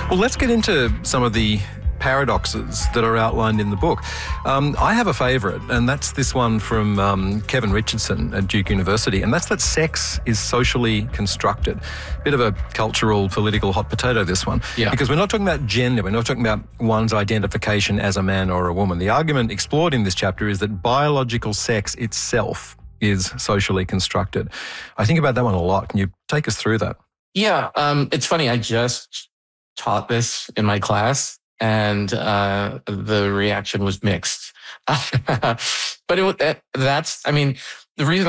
Well, let's get into some of the paradoxes that are outlined in the book. I have a favourite, and that's this one from Kevin Richardson at Duke University, and that's that sex is socially constructed. Bit of a cultural, political hot potato, this one. Yeah. Because we're not talking about gender, we're not talking about one's identification as a man or a woman. The argument explored in this chapter is that biological sex itself is socially constructed. I think about that one a lot. Can you take us through that? Yeah, it's funny. I just taught this in my class, and the reaction was mixed. But that's, I mean, the reason